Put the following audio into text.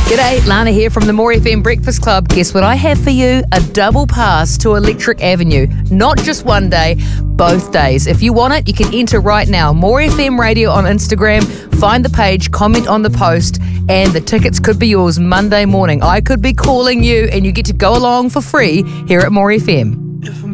G'day, Lana here from the More FM Breakfast Club. Guess what I have for you? A double pass to Electric Avenue. Not just one day, both days. If you want it, you can enter right now. More FM Radio on Instagram. Find the page, comment on the post, and the tickets could be yours Monday morning. I could be calling you, and you get to go along for free here at More FM.